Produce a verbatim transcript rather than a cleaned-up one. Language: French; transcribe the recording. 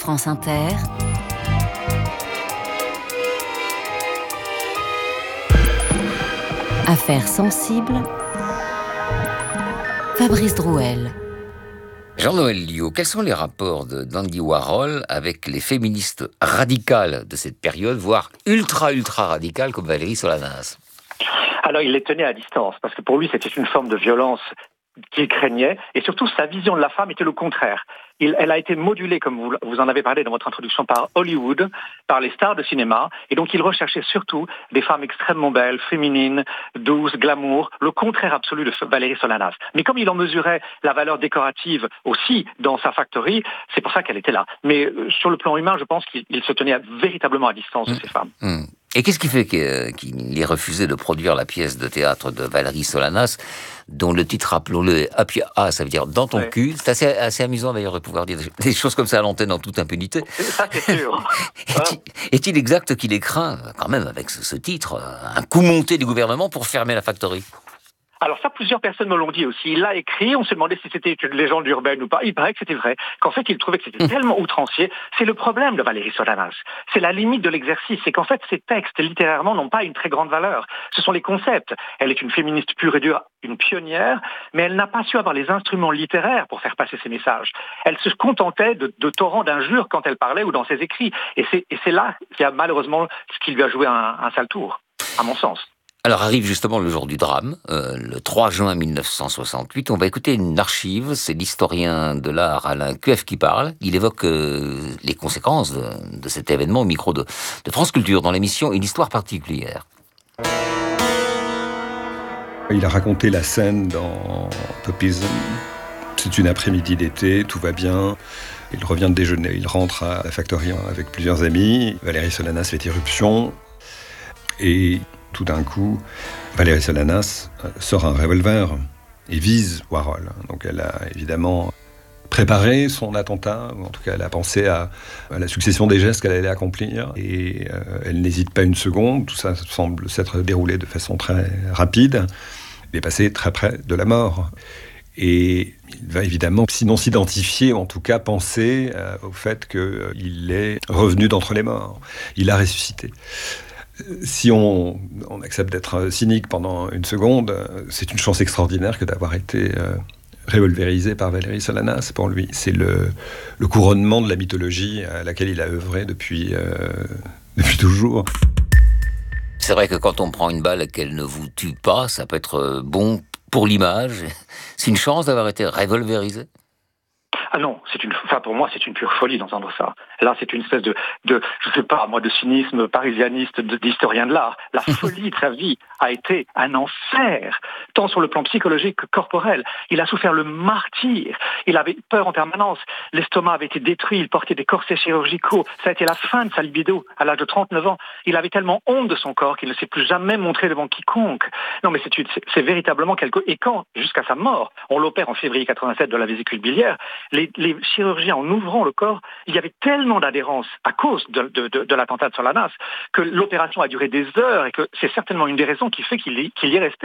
France Inter. Affaires sensibles. Fabrice Drouel. Jean-Noël Liot, quels sont les rapports de d'Andy Warhol avec les féministes radicales de cette période, voire ultra-ultra radicales comme Valérie Solanas? Alors, il les tenait à distance, parce que pour lui, c'était une forme de violence qu'il craignait, et surtout, sa vision de la femme était le contraire. Il, elle a été modulée, comme vous, vous en avez parlé dans votre introduction, par Hollywood, par les stars de cinéma, et donc il recherchait surtout des femmes extrêmement belles, féminines, douces, glamour, le contraire absolu de Valérie Solanas. Mais comme il en mesurait la valeur décorative aussi dans sa factory, c'est pour ça qu'elle était là. Mais euh, sur le plan humain, je pense qu'il il se tenait à, véritablement à distance de Mmh. ces femmes. Mmh. Et qu'est-ce qui fait qu'il ait refusé de produire la pièce de théâtre de Valérie Solanas, dont le titre, rappelons-le, Happy Ah, ça veut dire dans ton Ouais. cul. C'est assez, assez amusant d'ailleurs de pouvoir dire des choses comme ça à l'antenne en toute impunité. Ça, c'est sûr. Est-il, est-il exact qu'il ait craint, quand même, avec ce, ce titre, un coup monté du gouvernement pour fermer la factory? Alors ça, plusieurs personnes me l'ont dit aussi. Il l'a écrit, on s'est demandé si c'était une légende urbaine ou pas. Il paraît que c'était vrai, qu'en fait, il trouvait que c'était tellement outrancier. C'est le problème de Valérie Solanas. C'est la limite de l'exercice. C'est qu'en fait, ces textes, littérairement, n'ont pas une très grande valeur. Ce sont les concepts. Elle est une féministe pure et dure, une pionnière, mais elle n'a pas su avoir les instruments littéraires pour faire passer ses messages. Elle se contentait de, de torrents d'injures quand elle parlait ou dans ses écrits. Et c'est, et c'est là qu'il y a malheureusement ce qui lui a joué un, un sale tour, à mon sens. Alors arrive justement le jour du drame, euh, le trois juin mille neuf cent soixante-huit. On va écouter une archive, c'est l'historien de l'art Alain Cueff qui parle. Il évoque euh, les conséquences de, de cet événement au micro de, de France Culture dans l'émission Une histoire particulière. Il a raconté la scène dans Popism. C'est une après-midi d'été, tout va bien. Il revient de déjeuner, il rentre à la factory avec plusieurs amis. Valérie Solanas fait irruption et tout d'un coup, Valérie Solanas sort un revolver et vise Warhol. Donc elle a évidemment préparé son attentat, ou en tout cas elle a pensé à, à la succession des gestes qu'elle allait accomplir, et euh, elle n'hésite pas une seconde. Tout ça semble s'être déroulé de façon très rapide. Il est passé très près de la mort. Et il va évidemment, sinon s'identifier, en tout cas penser euh, au fait qu'il est revenu d'entre les morts. Il a ressuscité. Si on, on accepte d'être cynique pendant une seconde, c'est une chance extraordinaire que d'avoir été euh, revolverisé par Valérie Solanas. Pour lui, c'est le, le couronnement de la mythologie à laquelle il a œuvré depuis, euh, depuis toujours. C'est vrai que quand on prend une balle et qu'elle ne vous tue pas, ça peut être bon pour l'image. C'est une chance d'avoir été revolverisé. Ah non, c'est une, enfin pour moi c'est une pure folie d'entendre ça. Là c'est une espèce de, de, je sais pas moi, de cynisme parisianiste, de, d'historien de l'art. La folie de sa vie a été un enfer, tant sur le plan psychologique que corporel. Il a souffert le martyre. Il avait peur en permanence. L'estomac avait été détruit. Il portait des corsets chirurgicaux. Ça a été la fin de sa libido à l'âge de trente-neuf ans. Il avait tellement honte de son corps qu'il ne s'est plus jamais montré devant quiconque. Non mais c'est, c'est, c'est véritablement quelque. Et quand, jusqu'à sa mort, on l'opère en février quatre-vingt-sept de la vésicule biliaire. Les, les chirurgiens, en ouvrant le corps, il y avait tellement d'adhérence à cause de, de, de, de l'attentat de Solanas que l'opération a duré des heures et que c'est certainement une des raisons qui fait qu'il y, qu'il y est resté.